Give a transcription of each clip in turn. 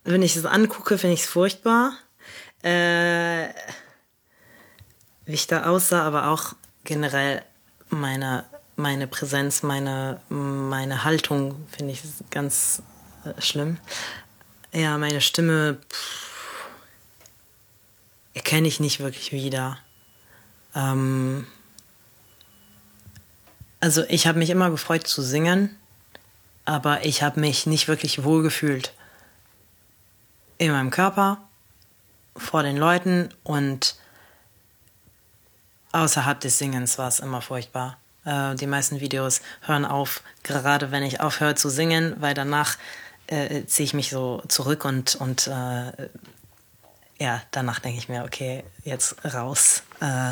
Wenn ich es angucke, finde ich es furchtbar. Wie ich da aussah, aber auch generell meine Präsenz, meine Haltung finde ich ganz schlimm. Ja, meine Stimme erkenne ich nicht wirklich wieder. Also ich habe mich immer gefreut zu singen, aber ich habe mich nicht wirklich wohl gefühlt in meinem Körper, vor den Leuten und außerhalb des Singens war es immer furchtbar. Die meisten Videos hören auf, gerade wenn ich aufhöre zu singen, weil danach ziehe ich mich so zurück und ja, danach denke ich mir, okay, jetzt raus.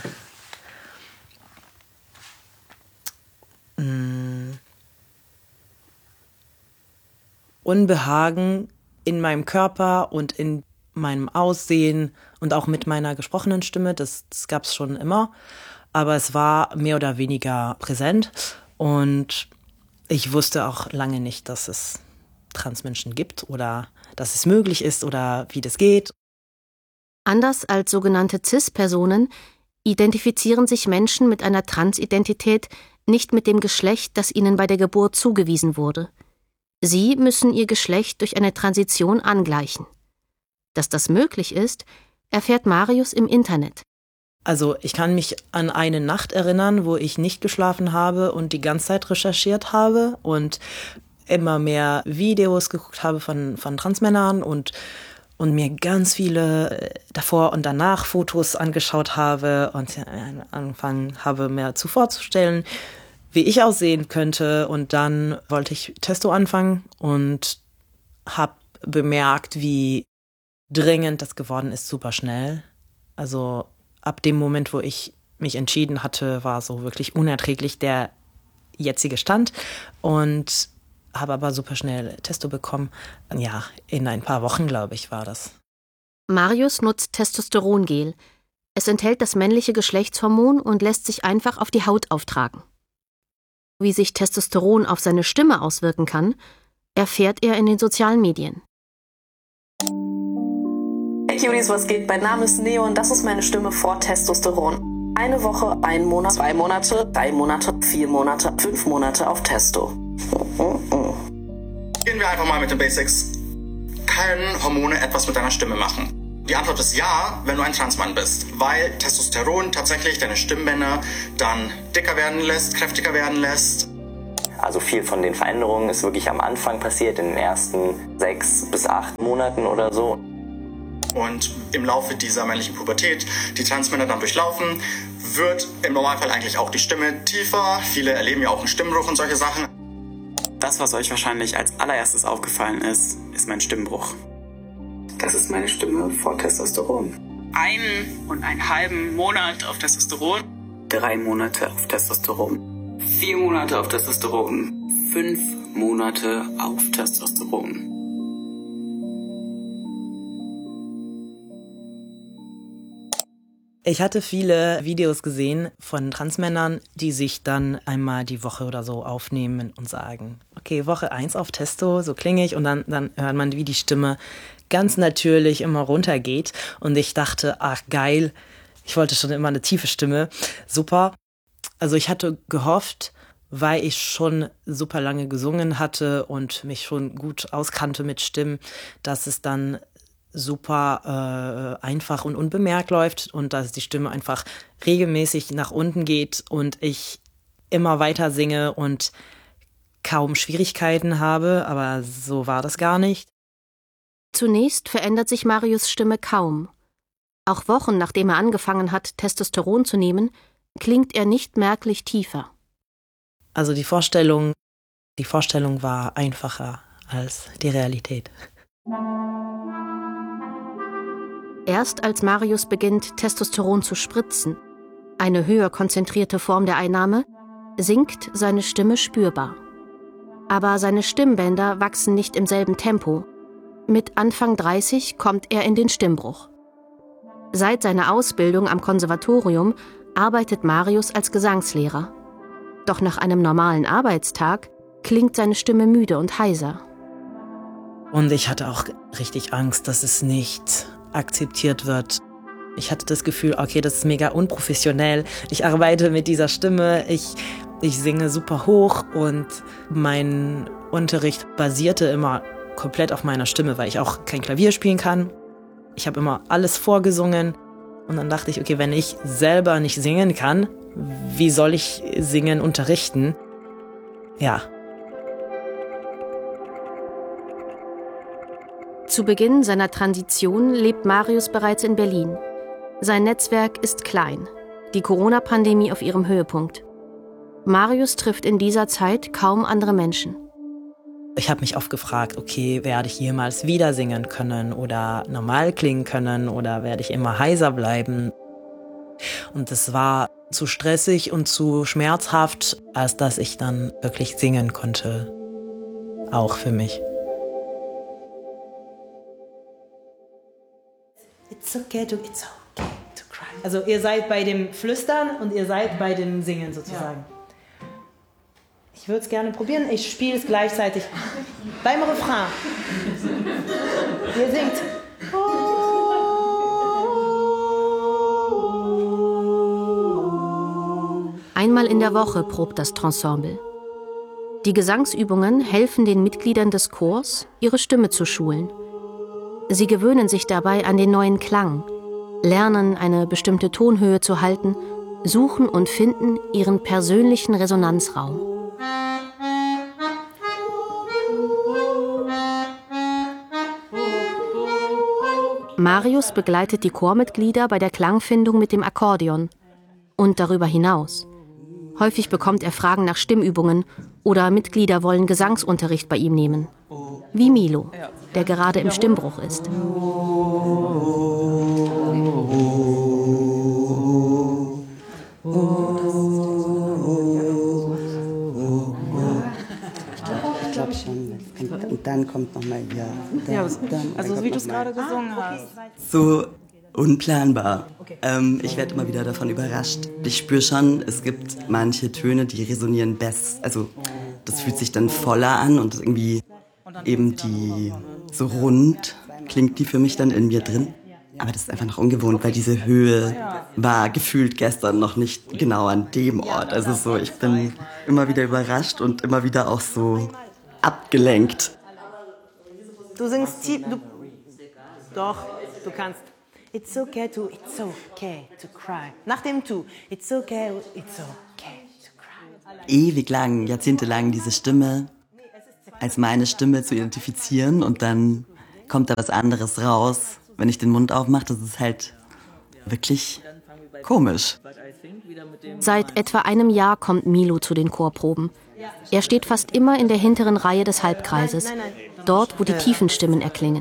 Unbehagen in meinem Körper und in meinem Aussehen und auch mit meiner gesprochenen Stimme, das gab es schon immer, aber es war mehr oder weniger präsent und ich wusste auch lange nicht, dass es Transmenschen gibt oder dass es möglich ist oder wie das geht. Anders als sogenannte Cis-Personen identifizieren sich Menschen mit einer Transidentität nicht mit dem Geschlecht, das ihnen bei der Geburt zugewiesen wurde. Sie müssen ihr Geschlecht durch eine Transition angleichen. Dass das möglich ist, erfährt Marius im Internet. Also ich kann mich an eine Nacht erinnern, wo ich nicht geschlafen habe und die ganze Zeit recherchiert habe und immer mehr Videos geguckt habe von Transmännern und mir ganz viele davor und danach Fotos angeschaut habe und angefangen habe, mir vorzustellen, wie ich aussehen könnte. Und dann wollte ich Testo anfangen und habe bemerkt, wie dringend das geworden ist, super schnell. Also ab dem Moment, wo ich mich entschieden hatte, war so wirklich unerträglich der jetzige Stand und habe aber super schnell Testo bekommen. Ja, in ein paar Wochen, glaube ich, war das. Marius nutzt Testosterongel. Es enthält das männliche Geschlechtshormon und lässt sich einfach auf die Haut auftragen. Wie sich Testosteron auf seine Stimme auswirken kann, erfährt er in den sozialen Medien. Hey Cuties, was geht? Mein Name ist Neo und das ist meine Stimme vor Testosteron. Eine Woche, 1 Monat, 2 Monate, 3 Monate, 4 Monate, 5 Monate auf Testo. Gehen wir einfach mal mit den Basics. Können Hormone etwas mit deiner Stimme machen? Die Antwort ist ja, wenn du ein Transmann bist, weil Testosteron tatsächlich deine Stimmbänder dann dicker werden lässt, kräftiger werden lässt. Also viel von den Veränderungen ist wirklich am Anfang passiert, in den ersten 6 bis 8 Monaten oder so. Und im Laufe dieser männlichen Pubertät, die Transmänner dann durchlaufen, wird im Normalfall eigentlich auch die Stimme tiefer. Viele erleben ja auch einen Stimmbruch und solche Sachen. Das, was euch wahrscheinlich als allererstes aufgefallen ist, ist mein Stimmbruch. Das ist meine Stimme vor Testosteron. 1,5 Monate auf Testosteron. 3 Monate auf Testosteron. 4 Monate auf Testosteron. 5 Monate auf Testosteron. Ich hatte viele Videos gesehen von Transmännern, die sich dann einmal die Woche oder so aufnehmen und sagen, okay, Woche 1 auf Testo, so klinge ich. Und dann hört man, wie die Stimme ganz natürlich immer runtergeht. Und ich dachte, ach geil, ich wollte schon immer eine tiefe Stimme, super. Also ich hatte gehofft, weil ich schon super lange gesungen hatte und mich schon gut auskannte mit Stimmen, dass es dann super einfach und unbemerkt läuft und dass die Stimme einfach regelmäßig nach unten geht und ich immer weiter singe und kaum Schwierigkeiten habe, aber so war das gar nicht. Zunächst verändert sich Marius' Stimme kaum. Auch Wochen nachdem er angefangen hat, Testosteron zu nehmen, klingt er nicht merklich tiefer. Also die Vorstellung war einfacher als die Realität. Erst als Marius beginnt, Testosteron zu spritzen, eine höher konzentrierte Form der Einnahme, sinkt seine Stimme spürbar. Aber seine Stimmbänder wachsen nicht im selben Tempo. Mit Anfang 30 kommt er in den Stimmbruch. Seit seiner Ausbildung am Konservatorium arbeitet Marius als Gesangslehrer. Doch nach einem normalen Arbeitstag klingt seine Stimme müde und heiser. Und ich hatte auch richtig Angst, dass es nicht akzeptiert wird. Ich hatte das Gefühl, okay, das ist mega unprofessionell. Ich arbeite mit dieser Stimme, ich singe super hoch und mein Unterricht basierte immer komplett auf meiner Stimme, weil ich auch kein Klavier spielen kann. Ich habe immer alles vorgesungen und dann dachte ich, okay, wenn ich selber nicht singen kann, wie soll ich Singen unterrichten? Ja. Zu Beginn seiner Transition lebt Marius bereits in Berlin. Sein Netzwerk ist klein, die Corona-Pandemie auf ihrem Höhepunkt. Marius trifft in dieser Zeit kaum andere Menschen. Ich habe mich oft gefragt, okay, werde ich jemals wieder singen können oder normal klingen können oder werde ich immer heiser bleiben? Und es war zu stressig und zu schmerzhaft, als dass ich dann wirklich singen konnte. Auch für mich. It's okay to cry. Also ihr seid bei dem Flüstern und ihr seid bei dem Singen sozusagen. Ja. Ich würde es gerne probieren. Ich spiele es gleichzeitig beim Refrain. Ihr singt. Einmal in der Woche probt das Ensemble. Die Gesangsübungen helfen den Mitgliedern des Chors, ihre Stimme zu schulen. Sie gewöhnen sich dabei an den neuen Klang, lernen, eine bestimmte Tonhöhe zu halten, suchen und finden ihren persönlichen Resonanzraum. Marius begleitet die Chormitglieder bei der Klangfindung mit dem Akkordeon und darüber hinaus. Häufig bekommt er Fragen nach Stimmübungen oder Mitglieder wollen Gesangsunterricht bei ihm nehmen. Wie Milo, der gerade im Stimmbruch ist. Ich glaube schon. Und dann kommt nochmal ja. Also wie du es gerade gesungen hast. So unplanbar. Ich werde immer wieder davon überrascht. Ich spüre schon, es gibt manche Töne, die resonieren besser. Also das fühlt sich dann voller an und irgendwie eben die so rund klingt die für mich dann in mir drin. Aber das ist einfach noch ungewohnt, weil diese Höhe war gefühlt gestern noch nicht genau an dem Ort. Also so, ich bin immer wieder überrascht und immer wieder auch so abgelenkt. Du singst tief, doch, du kannst. It's okay to cry. Nach dem Tu. It's okay to cry. Ewig lang, jahrzehntelang diese Stimme als meine Stimme zu identifizieren und dann kommt da was anderes raus. Wenn ich den Mund aufmache, das ist halt wirklich komisch. Seit etwa einem Jahr kommt Milo zu den Chorproben. Er steht fast immer in der hinteren Reihe des Halbkreises, dort, wo die tiefen Stimmen erklingen.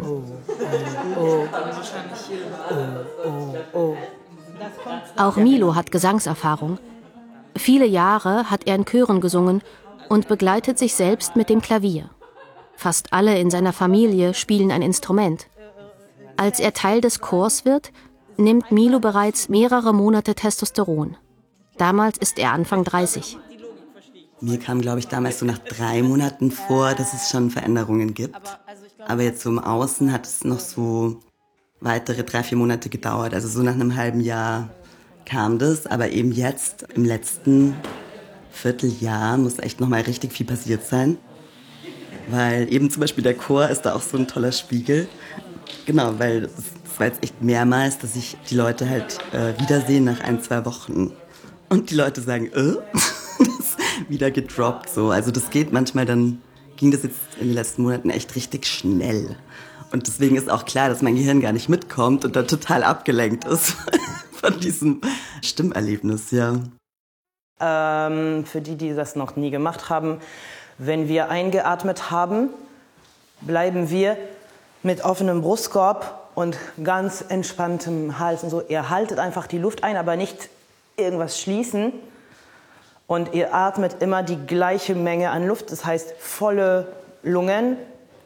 Auch Milo hat Gesangserfahrung. Viele Jahre hat er in Chören gesungen und begleitet sich selbst mit dem Klavier. Fast alle in seiner Familie spielen ein Instrument. Als er Teil des Chors wird, nimmt Milo bereits mehrere Monate Testosteron. Damals ist er Anfang 30. Mir kam, glaube ich, damals so nach 3 Monaten vor, dass es schon Veränderungen gibt. Aber jetzt so im Außen hat es noch so weitere 3-4 Monate gedauert. Also so nach einem halben Jahr kam das. Aber eben jetzt, im letzten Vierteljahr, muss echt noch mal richtig viel passiert sein. Weil eben zum Beispiel der Chor ist da auch so ein toller Spiegel. Genau, weil das war jetzt echt mehrmals, dass ich die Leute halt wiedersehe nach 1-2 Wochen. Und die Leute sagen, das ist wieder gedroppt so. Also das geht manchmal, dann ging das jetzt in den letzten Monaten echt richtig schnell. Und deswegen ist auch klar, dass mein Gehirn gar nicht mitkommt und dann total abgelenkt ist von diesem Stimmerlebnis, ja. Für die das noch nie gemacht haben, wenn wir eingeatmet haben, bleiben wir mit offenem Brustkorb und ganz entspanntem Hals und so. Ihr haltet einfach die Luft ein, aber nicht irgendwas schließen. Und ihr atmet immer die gleiche Menge an Luft, das heißt volle Lungen.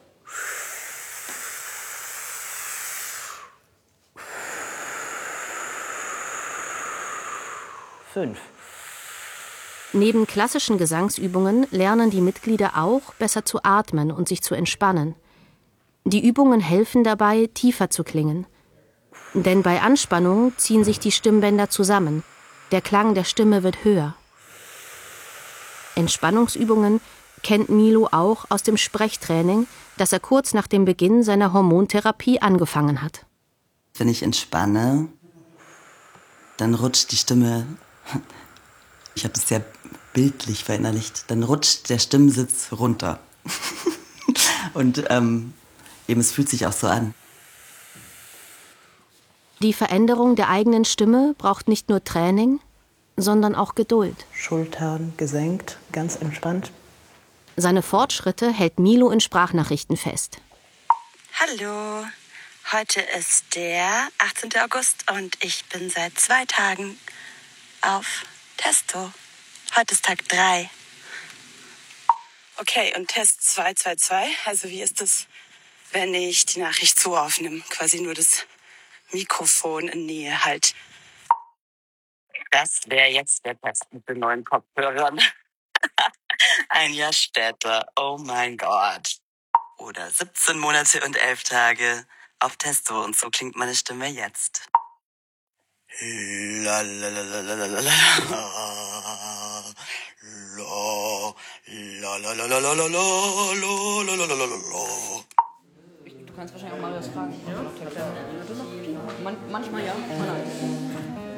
5. Neben klassischen Gesangsübungen lernen die Mitglieder auch, besser zu atmen und sich zu entspannen. Die Übungen helfen dabei, tiefer zu klingen. Denn bei Anspannung ziehen sich die Stimmbänder zusammen. Der Klang der Stimme wird höher. Entspannungsübungen kennt Milo auch aus dem Sprechtraining, das er kurz nach dem Beginn seiner Hormontherapie angefangen hat. Wenn ich entspanne, dann rutscht die Stimme, ich habe das sehr bildlich verinnerlicht, dann rutscht der Stimmsitz runter. Und eben, es fühlt sich auch so an. Die Veränderung der eigenen Stimme braucht nicht nur Training, sondern auch Geduld. Schultern gesenkt, ganz entspannt. Seine Fortschritte hält Milo in Sprachnachrichten fest. Hallo, heute ist der 18. August und ich bin seit 2 Tagen auf Testo. Heute ist Tag 3. Okay, und Test 222, also wie ist es, wenn ich die Nachricht so aufnehme? Quasi nur das Mikrofon in Nähe halt. Das wäre jetzt der Test mit den neuen Kopfhörern. Ein Jahr später, oh mein Gott. Oder 17 Monate und 11 Tage auf Testo und so klingt meine Stimme jetzt. La la la la la la la la la la la la la la la la la. Du kannst wahrscheinlich auch Marius fragen. Ja? Manchmal ja, manchmal nein.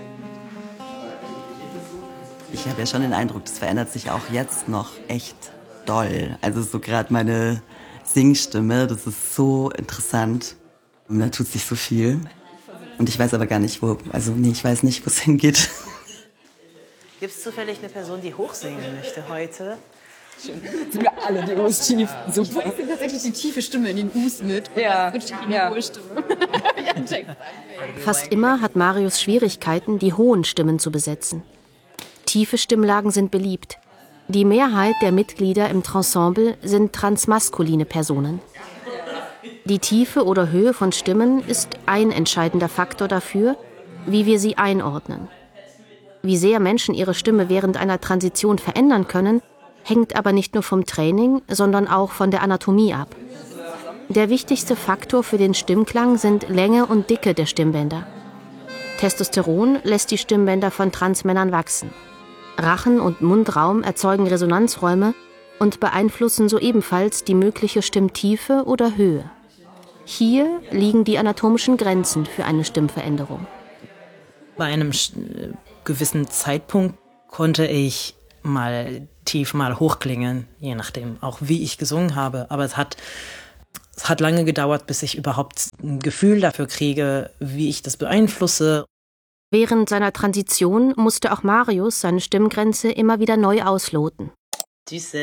Ich habe ja schon den Eindruck, das verändert sich auch jetzt noch echt doll. Also so gerade meine Singstimme, das ist so interessant. Und da tut sich so viel. Und ich weiß aber gar nicht, ich weiß nicht, wo es hingeht. Gibt es zufällig eine Person, die hochsingen möchte heute? Schön. Sind wir alle die U's tief. Super. Ich singe tatsächlich die tiefe Stimme in den U's mit. Ja. Ja. Hohe Stimme. Fast immer hat Marius Schwierigkeiten, die hohen Stimmen zu besetzen. Tiefe Stimmlagen sind beliebt. Die Mehrheit der Mitglieder im Transensemble sind transmaskuline Personen. Die Tiefe oder Höhe von Stimmen ist ein entscheidender Faktor dafür, wie wir sie einordnen. Wie sehr Menschen ihre Stimme während einer Transition verändern können, hängt aber nicht nur vom Training, sondern auch von der Anatomie ab. Der wichtigste Faktor für den Stimmklang sind Länge und Dicke der Stimmbänder. Testosteron lässt die Stimmbänder von Transmännern wachsen. Rachen- und Mundraum erzeugen Resonanzräume und beeinflussen so ebenfalls die mögliche Stimmtiefe oder Höhe. Hier liegen die anatomischen Grenzen für eine Stimmveränderung. Bei einem gewissen Zeitpunkt konnte ich mal tief, mal hoch klingen, je nachdem auch wie ich gesungen habe. Aber es hat lange gedauert, bis ich überhaupt ein Gefühl dafür kriege, wie ich das beeinflusse. Während seiner Transition musste auch Marius seine Stimmgrenze immer wieder neu ausloten. Tu sais,